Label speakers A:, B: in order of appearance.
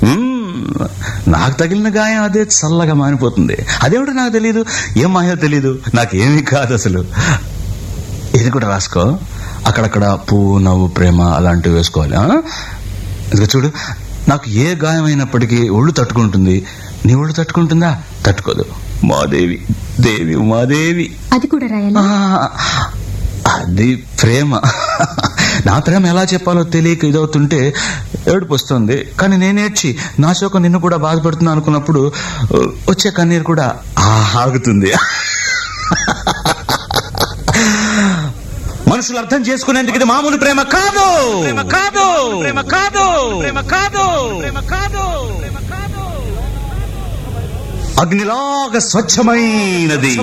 A: నాకు తగిలిన గాయం అదే చల్లగా మానిపోతుంది. అదేమిటో నాకు తెలియదు, ఏం మాయో తెలీదు, నాకేమీ కాదు అసలు. ఇది కూడా రాసుకో, అక్కడక్కడ పువ్వు, నవ్వు, ప్రేమ అలాంటివి వేసుకోవాలి. ఇదిగో చూడు, నాకు ఏ గాయం అయినప్పటికీ ఒళ్ళు తట్టుకుంటుంది. నీ ఒళ్ళు తట్టుకుంటుందా? తట్టుకోదు. మాదేవి, దేవి ఉమాదేవి.
B: అది కూడా రాయాలి.
A: అది ప్రేమ. నా ప్రేమ ఎలా చెప్పాలో తెలియక ఇదవుతుంటే ఏడుపు వస్తుంది. కానీ నేనేడ్చి నా శోకం నిన్ను కూడా బాధపడుతున్నా అనుకున్నప్పుడు వచ్చే కన్నీరు కూడా ఆగుతుంది. మనుషులు అర్థం చేసుకునేందుకు ఇది మామూలు ప్రేమ కాదు. అగ్నిలాగా స్వచ్ఛమైనది.